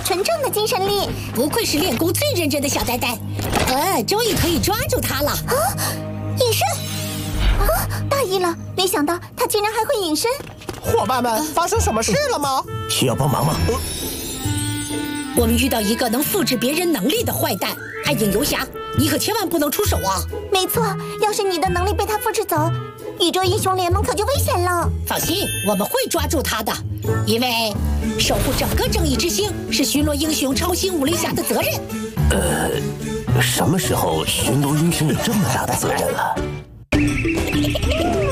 纯正的精神力。 不愧是练功最认真的小呆呆。终于可以抓住他了。 隐身！大意了，没想到他竟然还会隐身。 伙伴们，发生什么事了吗？ 需要帮忙吗？ 我们遇到一个能复制别人能力的坏蛋，暗影游侠，你可千万不能出手啊！ 没错，要是你的能力被他复制走，宇宙英雄联盟可就危险了。 放心，我们会抓住他的，因为守护整个正义之星是巡逻英雄超星武力侠的责任。 什么时候巡逻英雄有这么大的责任了？